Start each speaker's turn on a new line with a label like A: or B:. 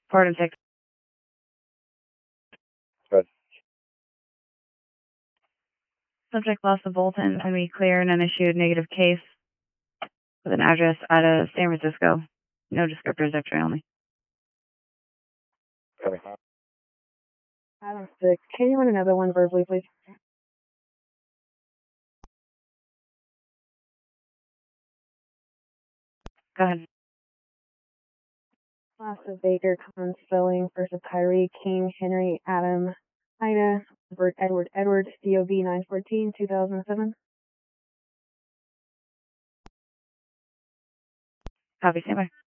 A: Fordham 6.
B: Good.
A: Subject lost the Bolton and we clear and unissued negative case with an address out of San Francisco. No descriptors, X-ray only.
B: Okay.
C: Adam 6. Can you run another one verbally, please?
A: Go ahead.
C: Class of Baker, Con Spelling, first of Kyrie, King, Henry, Adam, Ida, Bert, Edward, DOB 914, 2007.
A: Copy, stand by.